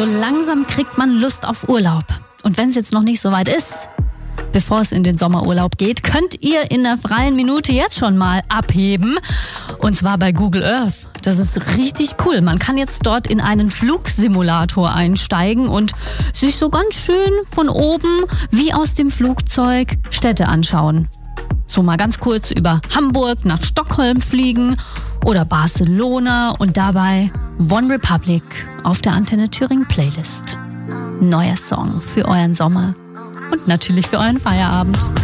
langsam kriegt man Lust auf Urlaub. Und wenn es jetzt noch nicht so weit ist, bevor es in den Sommerurlaub geht, könnt ihr in der freien Minute jetzt schon mal abheben. Und zwar bei Google Earth. Das ist richtig cool. Man kann jetzt dort in einen Flugsimulator einsteigen und sich so ganz schön von oben wie aus dem Flugzeug Städte anschauen. So mal ganz kurz über Hamburg nach Stockholm fliegen oder Barcelona und dabei One Republic auf der Antenne Thüringen Playlist. Neuer Song für euren Sommer und natürlich für euren Feierabend.